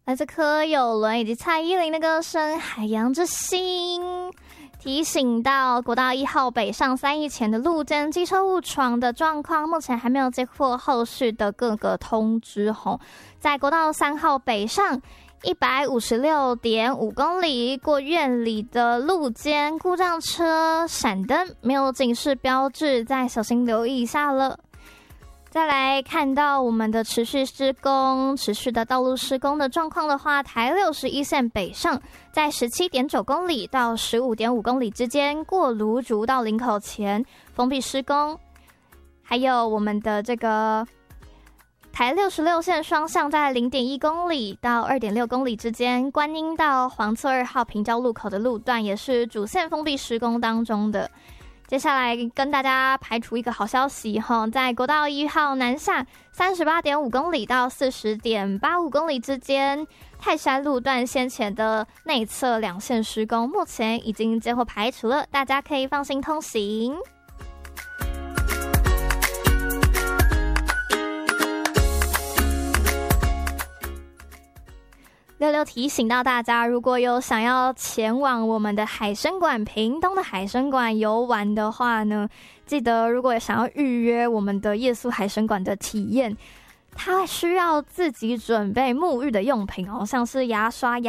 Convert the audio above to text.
来自柯有伦以及蔡依林的歌声《海洋之心》。提醒到国道1号北上3义前的路肩机车误闯的状况，目前还没有接获后续的各个通知。在国道3号北上156.5公里过院里的路肩故障车闪灯没有警示标志，再小心留意一下了。再来看到我们的持续的道路施工的状况的话，台61线北上在17.9公里到15.5公里之间过芦竹到林口前封闭施工，还有我们的这个台66线双向在0.1公里到2.6公里之间，观音到黄厝2号平交路口的路段也是主线封闭施工当中的。接下来跟大家排除一个好消息，在国道1号南下38.5公里到40.85公里之间，泰山路段先前的内侧2线施工，目前已经接获排除了，大家可以放心通行。66提醒到大家，如果有想要前往我们的海参馆屏东的海参馆游玩的话呢，记得如果想要预约我们的夜宿海参馆的体验，它需要自己准备沐浴的用品像是牙刷、